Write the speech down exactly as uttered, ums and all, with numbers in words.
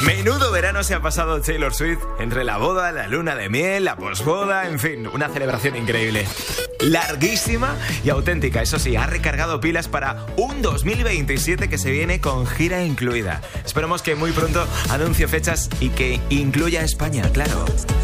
Menudo verano se ha pasado Taylor Swift entre la boda, la luna de miel, la posboda, en fin, una celebración increíble. Larguísima y auténtica, eso sí, ha recargado pilas para un dos mil veintisiete que se viene con gira incluida. Esperemos que muy pronto anuncie fechas y que incluya a España, claro.